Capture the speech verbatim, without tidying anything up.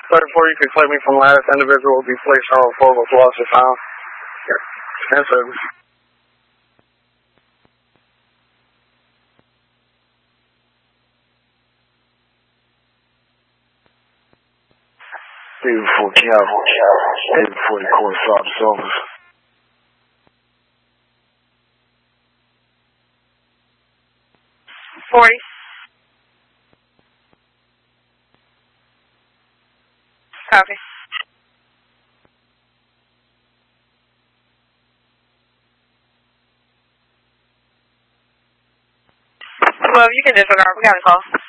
thirty-four, you can collect me from lattice. Individual will be placed on referral with loss if found. Yes, service. eighty-four Calvin, eighty-four Court Office Office. forty. Copy. Well, you can disregard. We got a call.